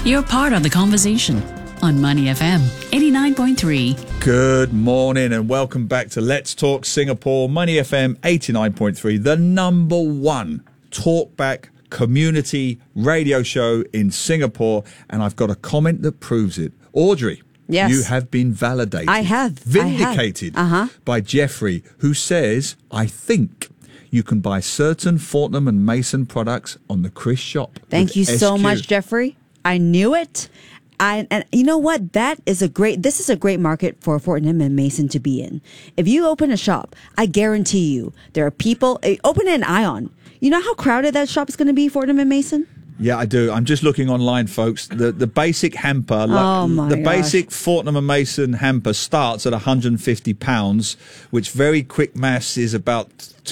You're part of the conversation on Money FM 89.3. Good morning and welcome back to Let's Talk Singapore, Money FM 89.3, the number one talkback community radio show in Singapore. And I've got a comment that proves it. Audrey, yes, you have been validated. I have. Vindicated by Jeffrey, who says, I think you can buy certain Fortnum and Mason products on the Chris shop. Thank you so SQ. much, Jeffrey. I knew it. And you know what? This is a great market for Fortnum and Mason to be in. If you open a shop, I guarantee you there are people, open an Ion. You know how crowded that shop is going to be, Fortnum and Mason? Yeah, I do. I'm just looking online, folks. The basic hamper, basic Fortnum and Mason hamper starts at £150, which very quick maths is about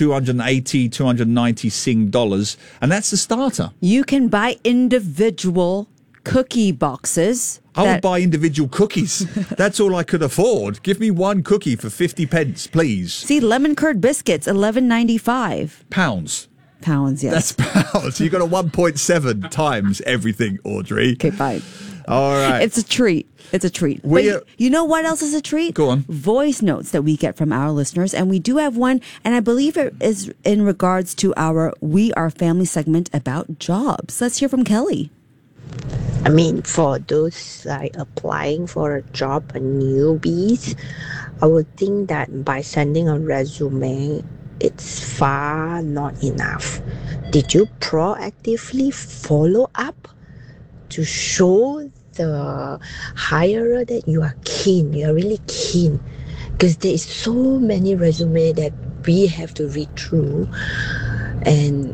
290 Sing dollars, and that's the starter. You can buy individual cookie boxes. I would buy individual cookies. That's all I could afford. Give me one cookie for 50 pence, please. See, lemon curd biscuits, $11.95. Pounds. Pounds, yes. That's pounds. You got a 1.7 times everything, Audrey. Okay, fine. All right. It's a treat. It's a treat. But you know what else is a treat? Go on. Voice notes that we get from our listeners. And we do have one, and I believe it is in regards to our We Are Family segment about jobs. Let's hear from Kelly. I mean, for those like applying for a job, newbies, I would think that by sending a resume, it's far not enough. Did you proactively follow up to show the hirer that you are keen, you are really keen? Because there is so many resumes that we have to read through. And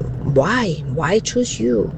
why choose you?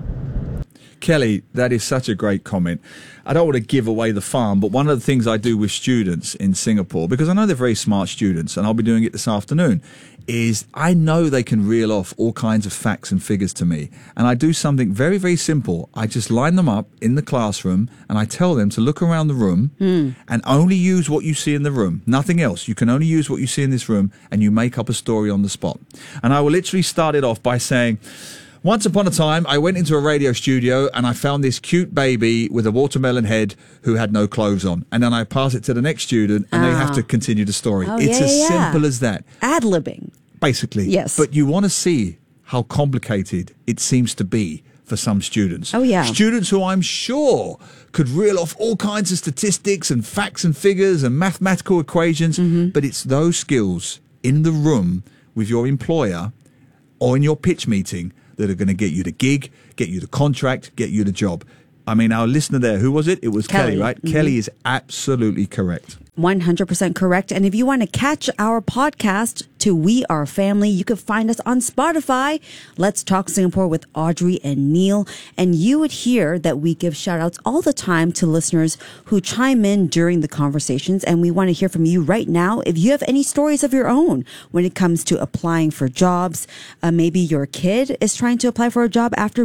Kelly, that is such a great comment. I don't want to give away the farm, but one of the things I do with students in Singapore, because I know they're very smart students, and I'll be doing it this afternoon, is I know they can reel off all kinds of facts and figures to me. And I do something very, very simple. I just line them up in the classroom, and I tell them to look around the room and only use what you see in the room. Nothing else. You can only use what you see in this room, and you make up a story on the spot. And I will literally start it off by saying, once upon a time, I went into a radio studio and I found this cute baby with a watermelon head who had no clothes on. And then I pass it to the next student and they have to continue the story. It's as simple as that. Ad-libbing. Basically. Yes. But you want to see how complicated it seems to be for some students. Oh, yeah. Students who I'm sure could reel off all kinds of statistics and facts and figures and mathematical equations. But it's those skills in the room with your employer or in your pitch meeting that are going to get you the gig, get you the contract, get you the job. I mean, our listener there, who was it? It was Kelly, right? Kelly is absolutely correct. 100% correct. And if you want to catch our podcast to We Are Family, you can find us on Spotify. Let's Talk Singapore with Audrey and Neil. And you would hear that we give shout outs all the time to listeners who chime in during the conversations. And we want to hear from you right now. If you have any stories of your own when it comes to applying for jobs, maybe your kid is trying to apply for a job after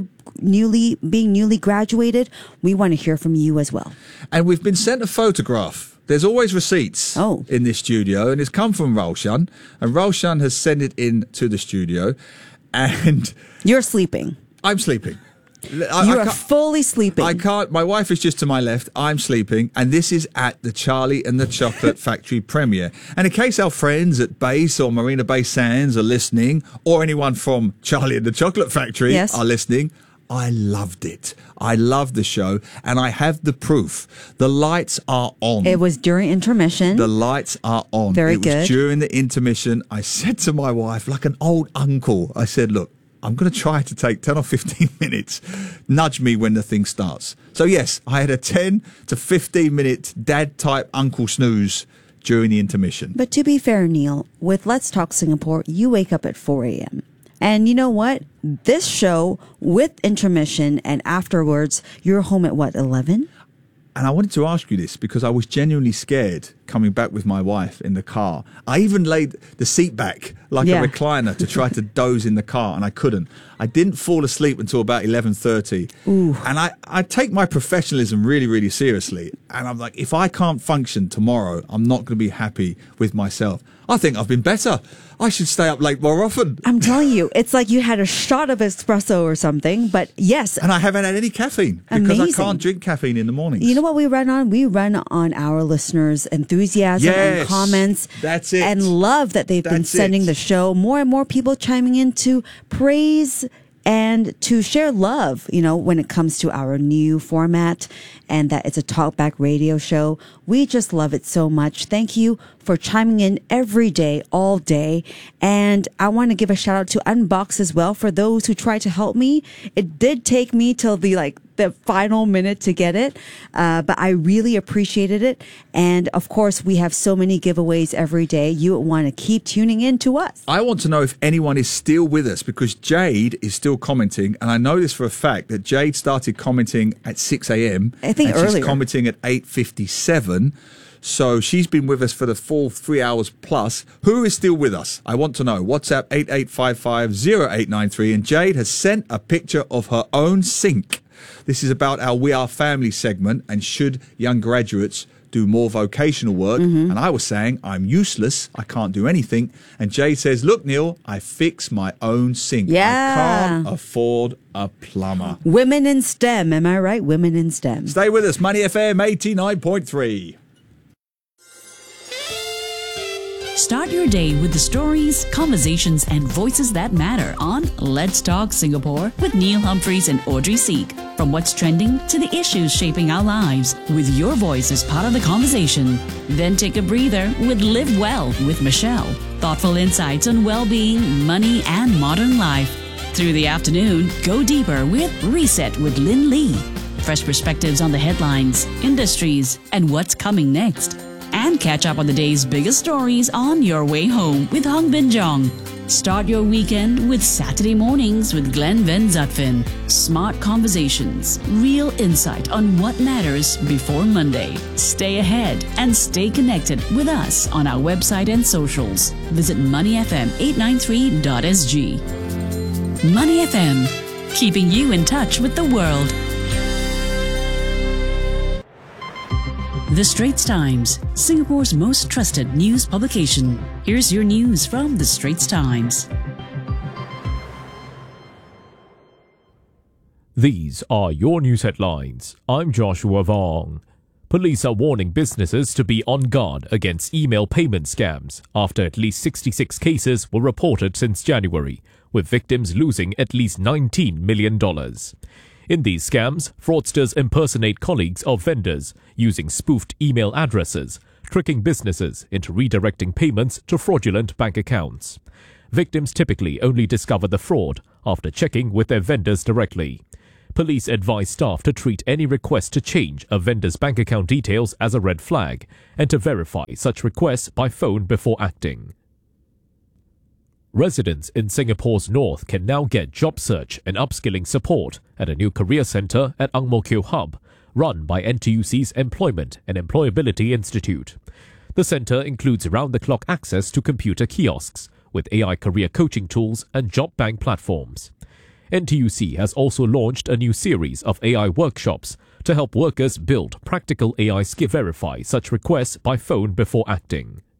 being newly graduated, we want to hear from you as well. And we've been sent a photograph. There's always receipts in this studio, and it's come from Raushan, and Raushan has sent it in to the studio, and you're sleeping. I'm sleeping. You are fully sleeping. I can't. My wife is just to my left. I'm sleeping, and this is at the Charlie and the Chocolate Factory premiere. And in case our friends at Base or Marina Bay Sands are listening, or anyone from Charlie and the Chocolate Factory are listening, I loved it. I loved the show, and I have the proof. The lights are on. It was during intermission. The lights are on. Very good. It was during the intermission. I said to my wife, like an old uncle, I said, look, I'm going to try to take 10 or 15 minutes. Nudge me when the thing starts. So yes, I had a 10 to 15 minute dad-type uncle snooze during the intermission. But to be fair, Neil, with Let's Talk Singapore, you wake up at 4 a.m. And you know what? This show, with intermission and afterwards, you're home at what, 11? And I wanted to ask you this because I was genuinely scared coming back with my wife in the car. I even laid the seat back like Yeah. a recliner to try to doze in the car, and I couldn't. I didn't fall asleep until about 11:30. And I take my professionalism really, really seriously. And I'm like, if I can't function tomorrow, I'm not going to be happy with myself. I think I've been better. I should stay up late more often. I'm telling you, it's like you had a shot of espresso or something. But yes, And I haven't had any caffeine because Amazing. I can't drink caffeine in the mornings. you know what we run on? We run on our listeners' enthusiasm and Yes, comments. that's it. And love that they've been That's sending it. the show. More and more people chiming in to praise and to share love, when it comes to our new format and that it's a talkback radio show. We just love it so much. Thank you for chiming in every day, all day. And I want to give a shout out to Unbox as well for those who tried to help me. It did take me till the final minute to get it. But I really appreciated it. And of course, we have so many giveaways every day. You want to keep tuning in to us. I want to know if anyone is still with us because Jade is still commenting. And I know this for a fact that Jade started commenting at 6 a.m. I think and earlier. She's commenting at 8:57. So she's been with us for the full 3 hours plus. Who is still with us? I want to know. WhatsApp 88550893. And Jade has sent a picture of her own sink. This is about our We Are Family segment and should young graduates do more vocational work. And I was saying, I'm useless. I can't do anything. And Jade says, look, Neil, I fix my own sink. Yeah. I can't afford a plumber. Women in STEM. Am I right? Women in STEM. Stay with us. Money FM 89.3. Start your day with the stories, conversations, and voices that matter on Let's Talk Singapore with Neil Humphreys and Audrey Seek. From what's trending to the issues shaping our lives, with your voice as part of the conversation. Then take a breather with Live Well with Michelle. Thoughtful insights on well-being, money, and modern life. Through the afternoon, go deeper with Reset with Lynn Lee. Fresh perspectives on the headlines, industries, and what's coming next. And catch up on the day's biggest stories on your way home with Hong Bin Jong. Start your weekend with Saturday mornings with Glenn Van Zutphen. Smart conversations, real insight on what matters before Monday. Stay ahead and stay connected with us on our website and socials. Visit moneyfm893.sg. Money FM, keeping you in touch with the world. The Straits Times, Singapore's most trusted news publication. Here's your news from The Straits Times. These are your news headlines. I'm Joshua Vong. Police are warning businesses to be on guard against email payment scams after at least 66 cases were reported since January, with victims losing at least $19 million. In these scams, fraudsters impersonate colleagues of vendors using spoofed email addresses, tricking businesses into redirecting payments to fraudulent bank accounts. Victims typically only discover the fraud after checking with their vendors directly. Police advise staff to treat any request to change a vendor's bank account details as a red flag and to verify such requests by phone before acting. Residents in Singapore's north can now get job search and upskilling support at a new career centre at Ang Mo Kio Hub, run by NTUC's Employment and Employability Institute. The centre includes round-the-clock access to computer kiosks, with AI career coaching tools and job bank platforms. NTUC has also launched a new series of AI workshops to help workers build practical AI skill verify such requests by phone before acting.